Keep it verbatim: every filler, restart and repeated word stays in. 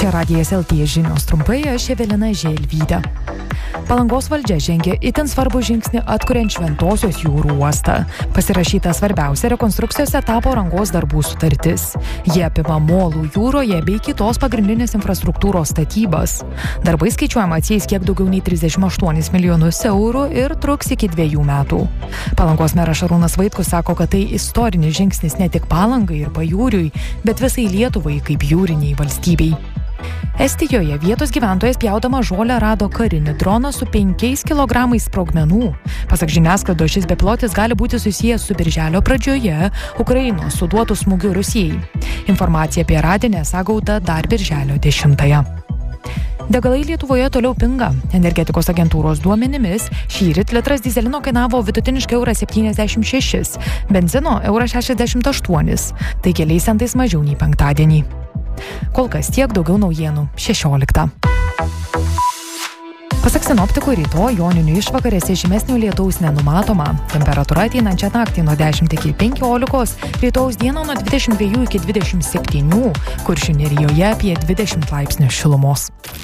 Čia Radijas L T žinios trumpai, aš Evelina Želvytė. Palangos valdžia žengė itin svarbų žingsnį atkuriant Šventosios jūrų uostą. Pasirašyta svarbiausia rekonstrukcijos etapo rangos darbų sutartis. Jie apima molų jūroje bei kitos pagrindinės infrastruktūros statybas. Darbai skaičiuojama atsieis kiek daugiau nei trisdešimt aštuonis milijonus eurų ir truks iki dviejų metų. Palangos meras Šarūnas Vaitkus sako, kad tai istorinis žingsnis ne tik Palangai ir Pajūriui, bet visai Lietuvai kaip jūriniai valstybei. Estijoje vietos gyventojas pjaudama žolę rado karinį droną su penkiais kilogramais sprogmenų. Pasak žiniasklaidos, šis bepilotis gali būti susijęs su birželio pradžioje Ukrainos suduotų smūgių Rusijai. Informacija apie radinį gauta dar birželio dešimtąją. Degalai Lietuvoje toliau pinga. Energetikos agentūros duomenimis šįryt litras dyzelino kainavo vidutiniškai eurą septyniasdešimt šešis, benzino eurą šešiasdešimt aštuonis, tai keliais centais mažiau nei penktadienį. Kol kas tiek, daugiau naujienų šešioliktą. Pasak sinoptikų, rytoj joninių išvakarėse žymesnio lietaus nenumatoma. Temperatūra ateinančią naktį nuo dešimt iki penkiolikos, rytojaus dieną nuo dvidešimt dviejų iki dvidešimt septynių, Kuršių nerijoje apie dvidešimt laipsnių šilumos.